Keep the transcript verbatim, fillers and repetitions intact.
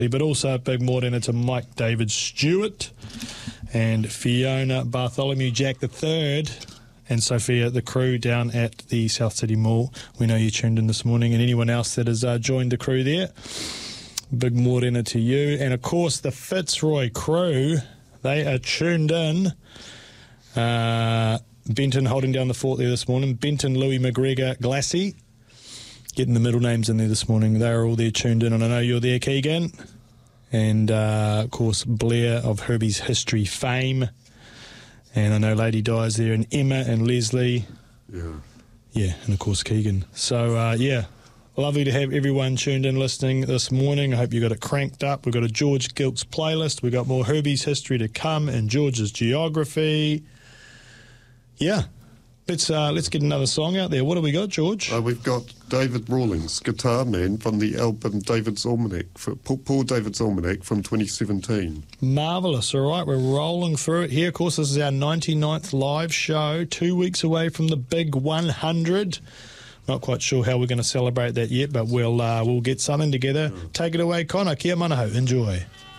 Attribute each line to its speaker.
Speaker 1: But also a big morning to Mike David Stewart and Fiona Bartholomew Jack the third and Sophia, the crew down at the South City Mall. We know you tuned in this morning, and anyone else that has uh, joined the crew there. Big morena to you. And, of course, the Fitzroy crew, they are tuned in. Uh, Benton holding down the fort there this morning. Benton, Louis McGregor, Glassy. Getting the middle names in there this morning. They're all there tuned in, and I know you're there, Keegan. And, uh, of course, Blair of Herbie's History fame. And I know Lady Di's there, and Emma and Leslie.
Speaker 2: Yeah.
Speaker 1: Yeah, and, of course, Keegan. So, uh, yeah. Lovely to have everyone tuned in listening this morning. I hope you got it cranked up. We've got a George Gilks playlist. We've got more Herbie's History to come and George's Geography. Yeah. Let's uh, let's get another song out there. What do we got, George?
Speaker 2: Uh, we've got David Rawlings, Guitar Man, from the album David's Almanac, for Paul David's Almanac from twenty seventeen.
Speaker 1: Marvellous. All right, we're rolling through it here. Of course, this is our ninety-ninth live show, two weeks away from the big one hundred. Not quite sure how we're going to celebrate that yet, but we'll uh, we'll get something together. Take it away, Connor. Kia manaho. Enjoy.